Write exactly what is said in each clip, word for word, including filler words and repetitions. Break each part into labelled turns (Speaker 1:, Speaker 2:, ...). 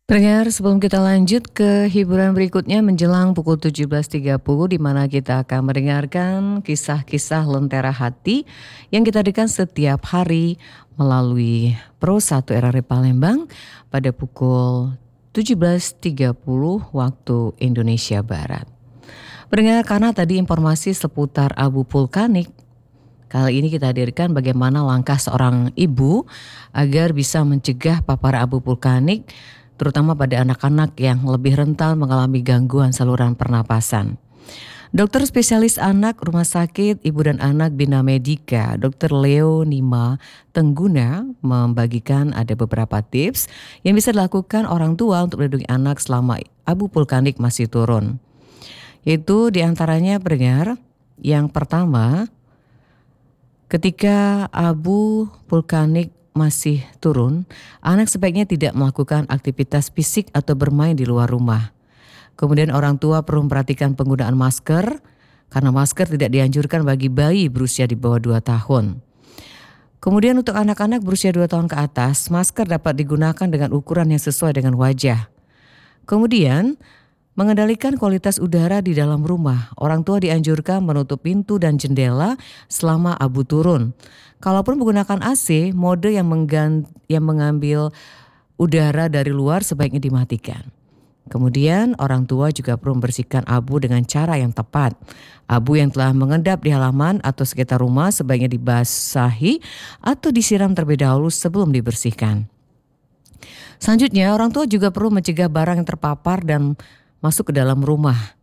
Speaker 1: Pendengar, sebelum kita lanjut ke hiburan berikutnya menjelang pukul tujuh belas tiga puluh di mana kita akan mendengarkan kisah-kisah lentera hati yang kita dengarkan setiap hari melalui Pro satu R R I Palembang pada pukul tujuh belas tiga puluh waktu Indonesia Barat. Pendengar, karena tadi informasi seputar abu vulkanik, kali ini kita hadirkan bagaimana langkah seorang ibu agar bisa mencegah paparan abu vulkanik, terutama pada anak-anak yang lebih rentan mengalami gangguan saluran pernapasan. Dokter spesialis anak Rumah Sakit Ibu dan Anak Bina Medika, Dokter Leo Nima Tengguna membagikan ada beberapa tips yang bisa dilakukan orang tua untuk melindungi anak selama abu vulkanik masih turun. Itu diantaranya pendengar, yang pertama, ketika abu vulkanik masih turun, anak sebaiknya tidak melakukan aktivitas fisik atau bermain di luar rumah. Kemudian orang tua perlu memperhatikan penggunaan masker, karena masker tidak dianjurkan bagi bayi berusia di bawah dua tahun. Kemudian untuk anak-anak berusia dua tahun ke atas, masker dapat digunakan dengan ukuran yang sesuai dengan wajah. Kemudian, mengendalikan kualitas udara di dalam rumah. Orang tua dianjurkan menutup pintu dan jendela selama abu turun. Kalaupun menggunakan A C, mode yang, menggan- yang mengambil udara dari luar sebaiknya dimatikan. Kemudian orang tua juga perlu membersihkan abu dengan cara yang tepat. Abu yang telah mengendap di halaman atau sekitar rumah sebaiknya dibasahi atau disiram terlebih dahulu sebelum dibersihkan. Selanjutnya, orang tua juga perlu mencegah barang yang terpapar dan masuk ke dalam rumah.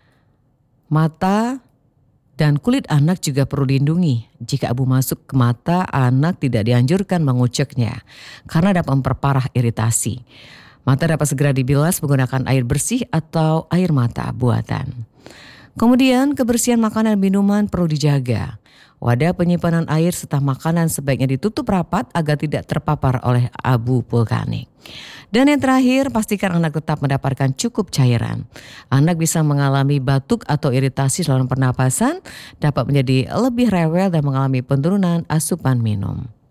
Speaker 1: Mata dan kulit anak juga perlu dilindungi. Jika abu masuk ke mata, anak tidak dianjurkan menguceknya karena dapat memperparah iritasi. Mata dapat segera dibilas menggunakan air bersih atau air mata buatan. Kemudian kebersihan makanan dan minuman perlu dijaga. Wadah penyimpanan air serta makanan sebaiknya ditutup rapat agar tidak terpapar oleh abu vulkanik. Dan yang terakhir, pastikan anak tetap mendapatkan cukup cairan. Anak bisa mengalami batuk atau iritasi saluran pernapasan, dapat menjadi lebih rewel dan mengalami penurunan asupan minum.